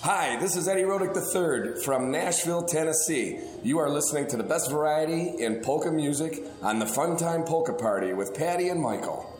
Hi, this is Eddie Rodick III from Nashville, Tennessee. You are listening to the best variety in polka music on the Funtime Polka Party with Patty and Michael.